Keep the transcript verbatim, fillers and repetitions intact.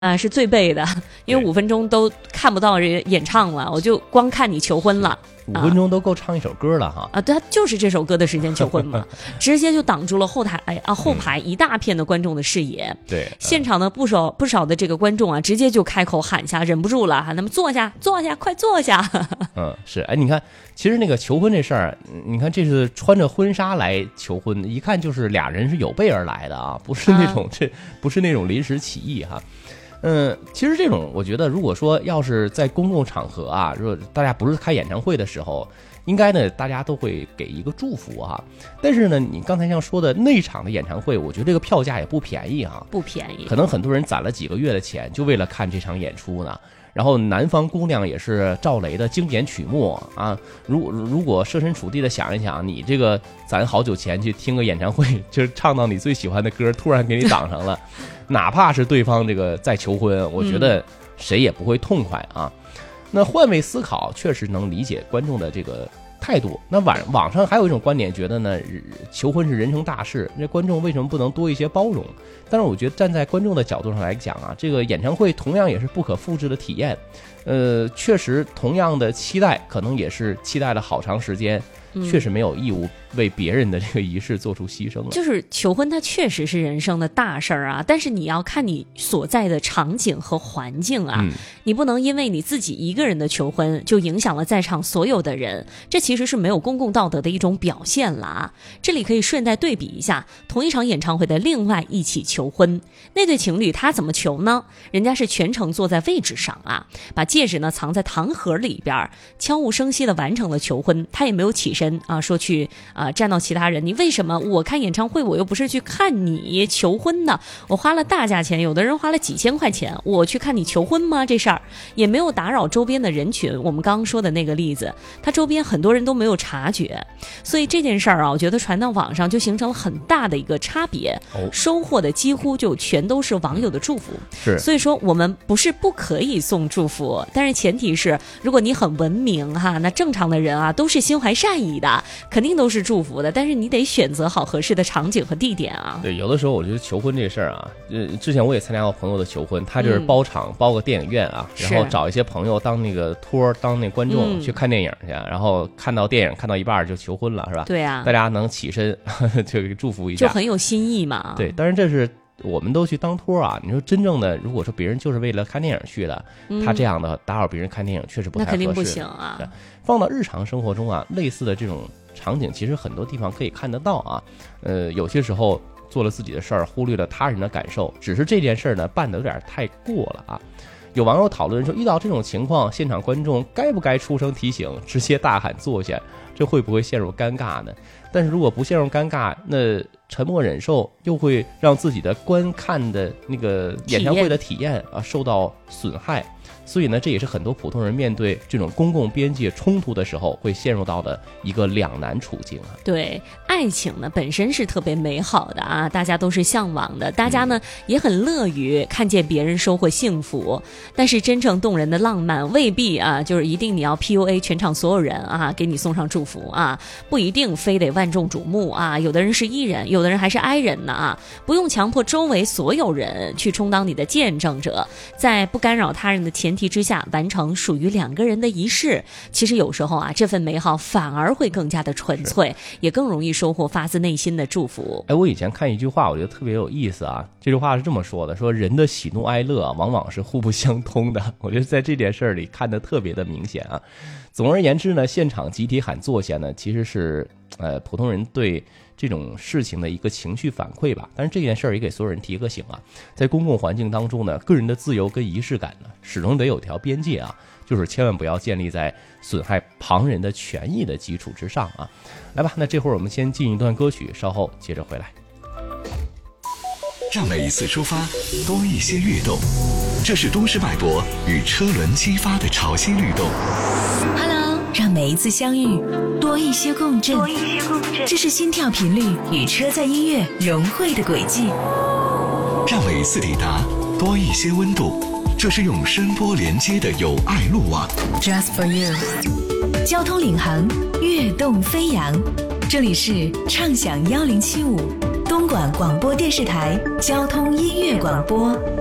啊，是最背的，因为五分钟都看不到人演唱了，我就光看你求婚了。 五分钟都够唱一首歌了哈！ 啊，对，就是这首歌的时间求婚嘛，直接就挡住了后台啊后排一大片的观众的视野。 对、嗯， 现场呢不少不少的这个观众啊，直接就开口喊下，忍不住了，喊他们坐下，坐下，快坐下。 嗯，是，哎，你看，其实那个求婚这事儿，你看这是穿着婚纱来求婚，一看就是俩人是有备而来的啊，不是那种、啊、这不是那种临时起意哈。嗯，其实这种我觉得，如果说要是在公众场合啊，如果大家不是开演唱会的时候，应该呢大家都会给一个祝福哈。但是呢，你刚才像说的那场的演唱会，我觉得这个票价也不便宜啊， 不便宜， 可能很多人攒了几个月的钱，就为了看这场演出呢。然后南方姑娘也是赵雷的经典曲目啊，如如果设身处地的想一想，你这个攒好久钱去听个演唱会，就是唱到你最喜欢的歌，突然给你挡上了，哪怕是对方这个在求婚，我觉得谁也不会痛快啊。嗯、那换位思考，确实能理解观众的这个态度。那网网上还有一种观点，觉得呢，求婚是人生大事，那观众为什么不能多一些包容？但是我觉得站在观众的角度上来讲啊，这个演唱会同样也是不可复制的体验。呃，确实同样的期待，可能也是期待了好长时间，确实没有义务为别人的这个仪式做出牺牲了。 就是求婚它确实是人生的大事儿啊，但是你要看你所在的场景和环境啊、嗯、你不能因为你自己一个人的求婚就影响了在场所有的人，这其实是没有公共道德的一种表现了啊。这里可以顺带对比一下同一场演唱会的另外一起求婚，那对情侣他怎么求呢？人家是全程坐在位置上啊，把戒指呢藏在糖盒里边，悄无声息的完成了求婚，他也没有起身啊说去啊、呃、站到其他人，你为什么我看演唱会我又不是去看你求婚的，我花了大价钱，有的人花了几千块钱，我去看你求婚吗？这事儿也没有打扰周边的人群。我们刚刚说的那个例子，他周边很多人都没有察觉，所以这件事儿啊，我觉得传到网上就形成了很大的一个差别、哦、收获的几乎就全都是网友的祝福。 是， 所以说我们不是不可以送祝福，但是前提是如果你很文明哈，那正常的人啊都是心怀善意的，肯定都是祝福的，但是你得选择好合适的场景和地点啊。 对，有的时候我觉得求婚这事儿啊，呃，之前我也参加过朋友的求婚，他就是包场、嗯、包个电影院啊，然后找一些朋友当那个托当那观众、嗯、去看电影去，然后看到电影看到一半就求婚了，是吧？ 对啊， 大家能起身呵呵就祝福一下， 就很有新意嘛。 对，但是这是我们都去当托啊，你说真正的，如果说别人就是为了看电影去的、嗯，他这样的打扰别人看电影确实不太合适， 那肯定不行啊。 放到日常生活中啊，类似的这种场景，其实很多地方可以看得到啊。呃，有些时候做了自己的事儿，忽略了他人的感受，只是这件事儿呢办得有点太过了啊。有网友讨论说，遇到这种情况，现场观众该不该出声提醒，直接大喊坐下，这会不会陷入尴尬呢？但是如果不陷入尴尬，那沉默忍受又会让自己的观看的那个演唱会的体验啊受到损害。所以呢，这也是很多普通人面对这种公共边界冲突的时候会陷入到的一个两难处境啊。 对，爱情呢本身是特别美好的啊，大家都是向往的，大家呢、嗯、也很乐于看见别人收获幸福。但是真正动人的浪漫未必啊，就是一定你要 P U A 全场所有人啊，给你送上祝福啊，不一定非得万众瞩目啊。有的人是 E 人，有的人还是 I 人呢啊，不用强迫周围所有人去充当你的见证者，在不干扰他人的前提之下完成属于两个人的仪式。其实有时候啊，这份美好反而会更加的纯粹，也更容易收获发自内心的祝福。 哎，我以前看一句话，我觉得特别有意思啊。这句话是这么说的，说人的喜怒哀乐往往是互不相通的。我觉得在这件事里看得特别的明显啊。总而言之呢，现场集体喊坐下呢，其实是呃普通人对这种事情的一个情绪反馈吧。但是这件事儿也给所有人提个醒啊，在公共环境当中呢，个人的自由跟仪式感呢，始终得有条边界啊，就是千万不要建立在损害旁人的权益的基础之上啊。来吧，那这会儿我们先进一段歌曲，稍后接着回来。 让每一次出发多一些跃动，这是都市脉搏与车轮激发的潮汐律动。 Hello， 让每一次相遇多一些共振，多一些共振，这是心跳频率与车载音乐融汇的轨迹。 让每一次抵达多一些温度，这是用声波连接的有爱路网。 Just for you， 交通领航，跃动飞扬。这里是畅享幺零七五东莞广播电视台交通音乐广播。